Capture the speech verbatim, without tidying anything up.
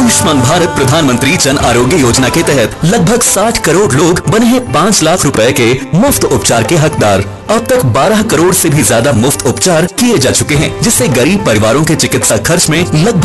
आयुष्मान भारत प्रधानमंत्री जन आरोग्य योजना के तहत लगभग साठ करोड़ लोग बने हैं पाँच लाख रुपए के मुफ्त उपचार के हकदार। अब तक बारह करोड़ से भी ज्यादा मुफ्त उपचार किए जा चुके हैं, जिससे गरीब परिवारों के चिकित्सा खर्च में लगभग